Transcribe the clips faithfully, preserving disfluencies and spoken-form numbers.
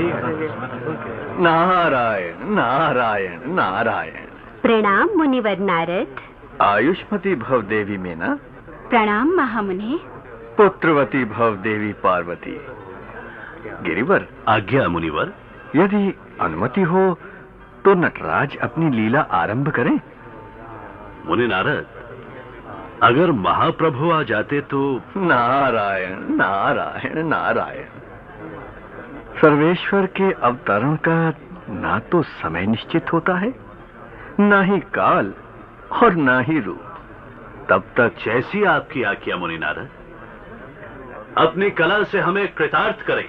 नारायण नारायण नारायण। प्रणाम मुनिवर नारद। आयुष्मती भव देवी मीना। प्रणाम महामुनि। पुत्रवती भव देवी पार्वती। गिरिवर। आज्ञा मुनिवर। यदि अनुमति हो तो नटराज अपनी लीला आरंभ करें। मुनि नारद, अगर महाप्रभु आ जाते तो। नारायण नारायण नारायण। सर्वेश्वर के अवतरण का ना तो समय निश्चित होता है, ना ही काल और ना ही रूप। तब तक जैसी आपकी आज्ञा मुनि नारद। अपनी कला से हमें कृतार्थ करें।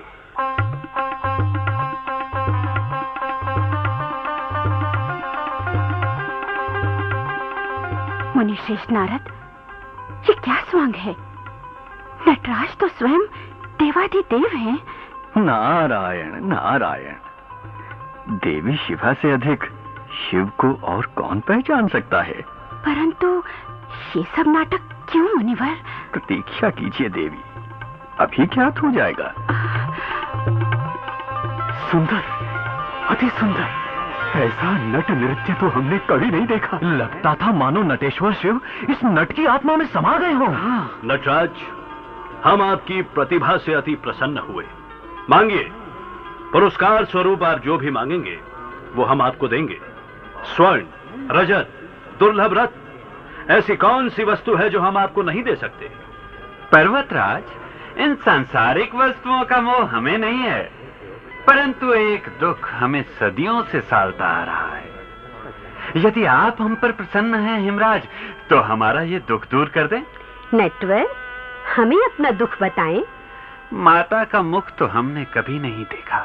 मुनि श्रेष्ठ नारद, ये क्या स्वांग है? नटराज तो स्वयं देवाधिदेव हैं। नारायण नारायण। देवी शिवा से अधिक शिव को और कौन पहचान सकता है? परंतु ये सब नाटक क्यों मुनिवर? प्रतीक्षा कीजिए देवी, अभी ज्ञात हो जाएगा। सुंदर, अति सुंदर। ऐसा नट नृत्य तो हमने कभी नहीं देखा। लगता था मानो नटेश्वर शिव इस नट की आत्मा में समा गए हों। नटराज, हम आपकी प्रतिभा से अति प्रसन्न हुए। मांगिए, पुरस्कार स्वरूप आप जो भी मांगेंगे वो हम आपको देंगे। स्वर्ण, रजत, दुर्लभ रत्न, ऐसी कौन सी वस्तु है जो हम आपको नहीं दे सकते? पर्वतराज, इन सांसारिक वस्तुओं का मोह हमें नहीं है, परंतु एक दुख हमें सदियों से सालता आ रहा है। यदि आप हम पर प्रसन्न हैं हिमराज, तो हमारा ये दुख दूर कर दें। नटवर, हमें अपना दुख बताएं। माता का मुख तो हमने कभी नहीं देखा,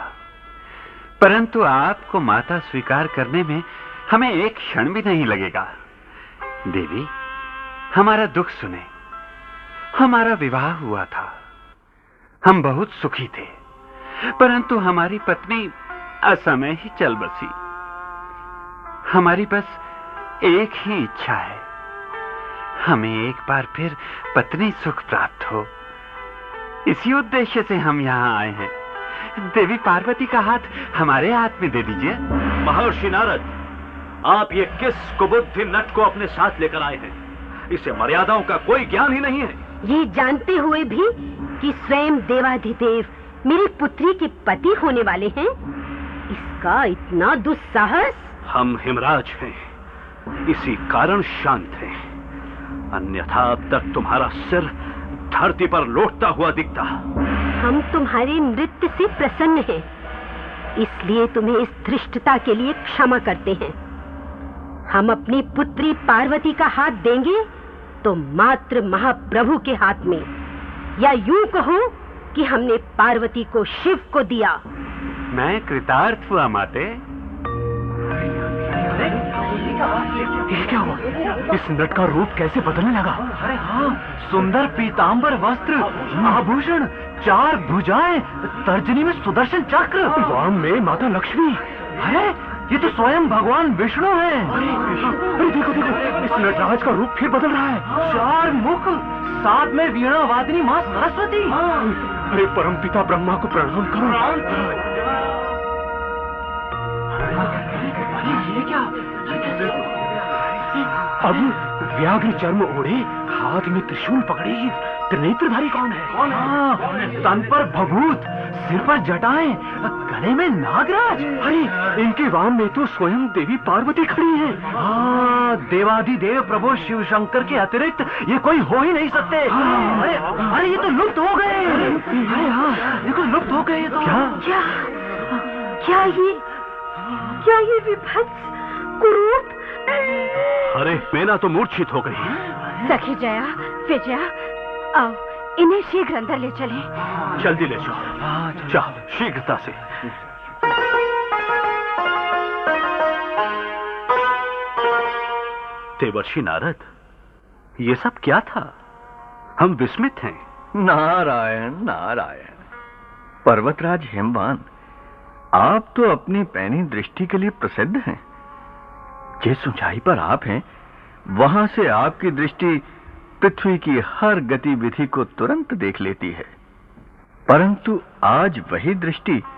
परंतु आपको माता स्वीकार करने में हमें एक क्षण भी नहीं लगेगा। देवी, हमारा दुख सुने। हमारा विवाह हुआ था, हम बहुत सुखी थे, परंतु हमारी पत्नी असमय ही चल बसी। हमारी बस एक ही इच्छा है, हमें एक बार फिर पत्नी सुख प्राप्त हो। इसी उद्देश्य से हम यहाँ आए हैं। देवी पार्वती का हाथ हमारे हाथ में दे दीजिए। महर्षि नारद, आप ये किस कुबुद्धि नट को अपने साथ लेकर आए हैं? इसे मर्यादाओं का कोई ज्ञान ही नहीं है। ये जानते हुए भी कि स्वयं देवाधिदेव मेरी पुत्री के पति होने वाले हैं, इसका इतना दुस्साहस। हम हिमराज हैं, इसी कारण शांत हैं, अन्यथा अब तक तुम्हारा सिर धरती पर लौटता हुआ दिखता। हम तुम्हारे नृत्य से प्रसन्न हैं, इसलिए तुम्हें इस धृष्टता के लिए क्षमा करते हैं। हम अपनी पुत्री पार्वती का हाथ देंगे तो मात्र महाप्रभु के हाथ में, या यूं कहो कि हमने पार्वती को शिव को दिया। मैं कृतार्थ हुआ माते। ये क्या हुआ? इस नट का रूप कैसे बदलने लगा? अरे हाँ, सुंदर पीतांबर वस्त्र, आभूषण, चार भुजाएं, तर्जनी में सुदर्शन चक्र, वाम में माता लक्ष्मी। अरे ये तो स्वयं भगवान विष्णु हैं। अरे देखो देखो, इस नटराज का रूप फिर बदल रहा है। चार मुख, साथ में वीणा वादिनी माँ सरस्वती। अरे परमपिता ब्रह्मा को प्रणाम करो। ये क्या? अब व्याघ्र चर्म ओढ़े, हाथ में त्रिशूल पकड़े त्रिनेत्रधारी कौन है? कौन है? तन पर भभूत, सिर पर जटाएं, गले में नागराज। अरे इनके वाम में तो स्वयं देवी पार्वती खड़ी है। हाँ, देवाधिदेव प्रभु शिव शंकर के अतिरिक्त ये कोई हो ही नहीं सकते। अरे अरे ये तो लुप्त हो गए। अरे हाँ, ये तो लुप्त हो गए। तो क्या क्या क्या ये क्या ये विभत्स कुरूप? अरे मेना तो मूर्छित हो गई। सखी जया, विजया, आओ इन्हें शीघ्र अंदर ले चलें। जल्दी ले जाओ, जाओ शीघ्रता से। देवर्षि नारद, ये सब क्या था? हम विस्मित हैं। नारायण नारायण। पर्वतराज हिमवान, आप तो अपनी पैनी दृष्टि के लिए प्रसिद्ध हैं। जिस ऊंचाई पर आप हैं, वहां से आपकी दृष्टि पृथ्वी की हर गतिविधि को तुरंत देख लेती है, परंतु आज वही दृष्टि